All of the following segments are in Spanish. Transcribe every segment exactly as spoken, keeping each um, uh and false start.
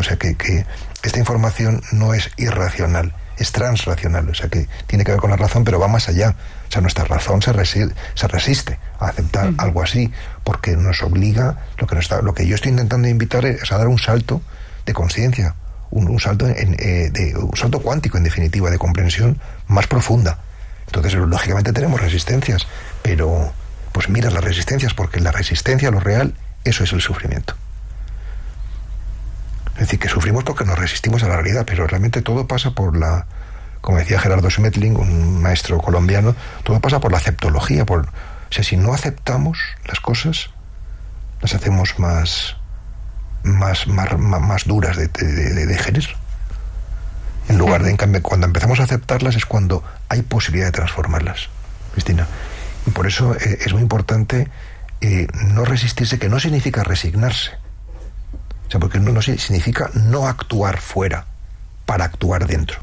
O sea, que, que esta información no es irracional, es transracional, o sea, que tiene que ver con la razón, pero va más allá. O sea, nuestra razón se, resi- se resiste a aceptar uh-huh. algo así, porque nos obliga, lo que, nos está, lo que yo estoy intentando invitar es a dar un salto de conciencia, un, un salto en, eh, de, un salto cuántico, en definitiva, de comprensión más profunda. Entonces, lógicamente tenemos resistencias, pero pues mira las resistencias, porque la resistencia a lo real, eso es el sufrimiento. Es decir, que sufrimos porque nos resistimos a la realidad, pero realmente todo pasa por la, como decía Gerardo Schmetling, un maestro colombiano, todo pasa por la aceptología. Por, o sea, si no aceptamos las cosas, las hacemos más, más, más, más, más duras de, de, de, de digerir. En lugar de, en cambio, cuando empezamos a aceptarlas es cuando hay posibilidad de transformarlas, Cristina. Y por eso eh, es muy importante eh, no resistirse, que no significa resignarse. O sea, porque no, no significa no actuar fuera para actuar dentro.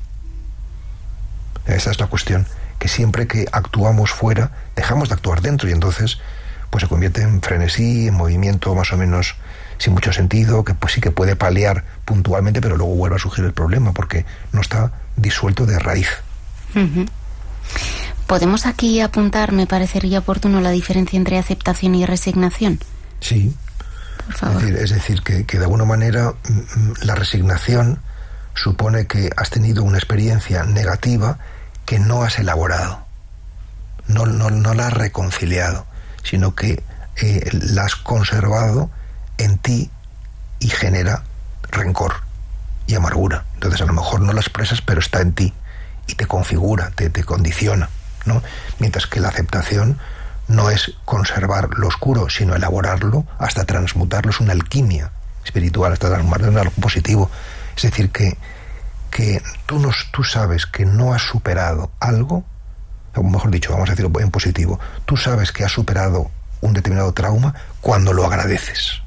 Esta es la cuestión, que siempre que actuamos fuera, dejamos de actuar dentro y entonces pues se convierte en frenesí, en movimiento más o menos sin mucho sentido, que pues sí que puede paliar puntualmente, pero luego vuelve a surgir el problema porque no está disuelto de raíz. Uh-huh. ¿Podemos aquí apuntar, me parecería oportuno, la diferencia entre aceptación y resignación? Sí. Por favor. Es decir, es decir que, que de alguna manera la resignación supone que has tenido una experiencia negativa que no has elaborado, no, no, no la has reconciliado, sino que eh, la has conservado en ti y genera rencor y amargura. Entonces a lo mejor no la expresas, pero está en ti y te configura, te, te condiciona, ¿no? Mientras que la aceptación no es conservar lo oscuro, sino elaborarlo hasta transmutarlo, es una alquimia espiritual, hasta transformarlo en algo positivo. Es decir, que, que tú, nos, tú sabes que no has superado algo, o mejor dicho, vamos a decirlo en positivo, tú sabes que has superado un determinado trauma cuando lo agradeces.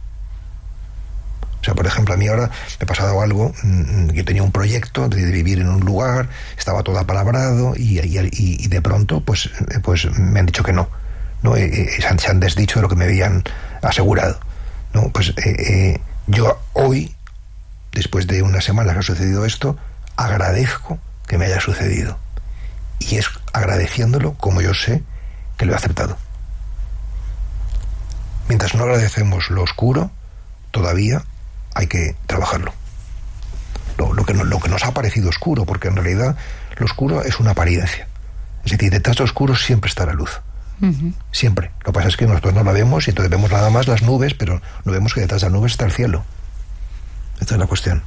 O sea, por ejemplo, a mí ahora me ha pasado algo, yo tenía un proyecto de vivir en un lugar, estaba todo apalabrado y, y, y de pronto pues, pues me han dicho que no, ¿no? Eh, eh, se, han, se han desdicho de lo que me habían asegurado, ¿no? Pues eh, eh, yo hoy, después de una semana que ha sucedido esto, agradezco que me haya sucedido. Y es agradeciéndolo como yo sé que lo he aceptado. Mientras no agradecemos lo oscuro, todavía hay que trabajarlo. Lo, lo, que no, lo que nos ha parecido oscuro, porque en realidad lo oscuro es una apariencia. Es decir, detrás de lo oscuro siempre está la luz. Uh-huh. Siempre. Lo que pasa es que nosotros no la vemos y entonces vemos nada más las nubes, pero no vemos que detrás de las nubes está el cielo. Esta es la cuestión.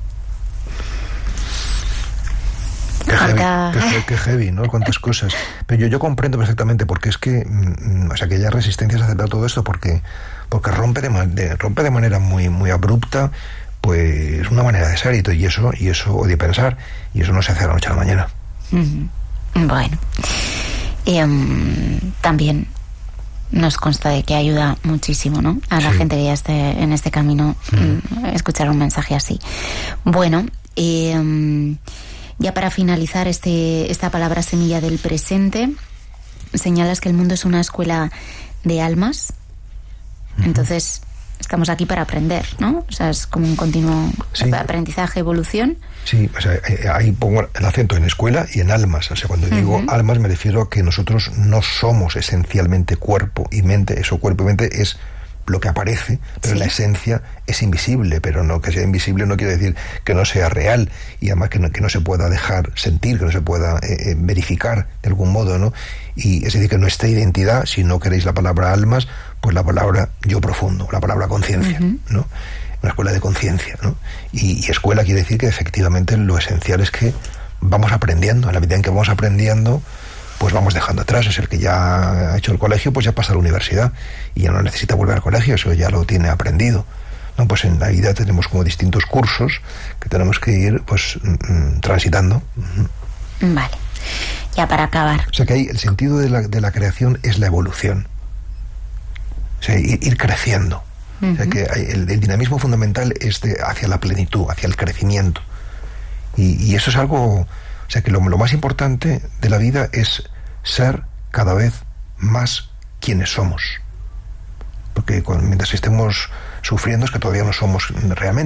Qué heavy, qué, qué heavy, ¿no? Cuántas cosas. Pero yo, yo comprendo perfectamente, porque es que, mm, o sea, que haya resistencias a aceptar todo esto, porque, porque rompe de, de, rompe de manera muy, muy abrupta, pues, una manera de ser, y eso, y eso, o de pensar, y eso no se hace de la noche a la mañana. Mm-hmm. Bueno. Y, um, también nos consta de que ayuda muchísimo, ¿no? A la sí. gente que ya esté en este camino, mm. escuchar un mensaje así. Bueno, y... Um, ya para finalizar este, esta palabra semilla del presente, señalas que el mundo es una escuela de almas. Uh-huh. Entonces, estamos aquí para aprender, ¿no? O sea, es como un continuo sí. aprendizaje, evolución. Sí, o sea, ahí pongo el acento en escuela y en almas. O sea, cuando uh-huh. digo almas me refiero a que nosotros no somos esencialmente cuerpo y mente. Eso, cuerpo y mente, es lo que aparece, pero sí. la esencia es invisible, pero no que sea invisible no quiere decir que no sea real, y además que no, que no se pueda dejar sentir, que no se pueda eh, verificar de algún modo, ¿no? Y es decir, que nuestra identidad, si no queréis la palabra almas, pues la palabra yo profundo, la palabra conciencia, uh-huh. ¿no? Una escuela de conciencia, ¿no? Y, y escuela quiere decir que efectivamente lo esencial es que vamos aprendiendo, en la medida en que vamos aprendiendo, pues vamos dejando atrás. Es el que ya ha hecho el colegio, pues ya pasa a la universidad y ya no necesita volver al colegio, eso ya lo tiene aprendido, ¿no? Pues en la vida tenemos como distintos cursos que tenemos que ir pues mm, transitando. Vale, ya para acabar. O sea que ahí el sentido de la, de la creación es la evolución, o sea, ir, ir creciendo. Uh-huh. O sea que hay, el, el dinamismo fundamental es de, hacia la plenitud, hacia el crecimiento, y, y eso es algo... O sea que lo, lo más importante de la vida es ser cada vez más quienes somos. Porque cuando, mientras estemos sufriendo es que todavía no somos realmente.